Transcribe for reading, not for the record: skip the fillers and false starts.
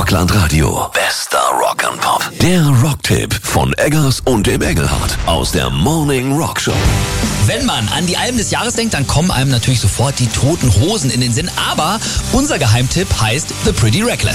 Rockland Radio. Bester Rock and Pop. Der Rocktipp von Eggers und dem Engelhardt aus der Morning Rock Show. Wenn man an die Alben des Jahres denkt, dann kommen einem natürlich sofort die Toten Hosen in den Sinn. Aber unser Geheimtipp heißt The Pretty Reckless.